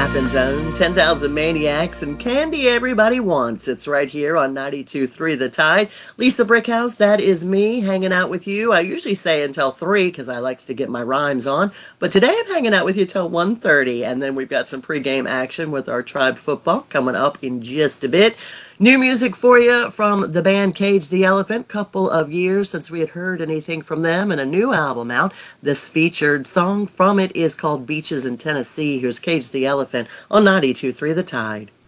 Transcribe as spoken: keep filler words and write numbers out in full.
Weapon Zone, ten thousand Maniacs, and Candy Everybody Wants. It's right here on ninety-two point three The Tide. Lisa Brickhouse, that is me, hanging out with you. I usually say until three because I likes to get my rhymes on. But today I'm hanging out with you till one thirty, and then we've got some pregame action with our Tribe football coming up in just a bit. New music for you from the band Cage the Elephant. Couple of years since we had heard anything from them, and a new album out. This featured song from it is called Beaches in Tennessee. Here's Cage the Elephant on ninety-two point three The Tide.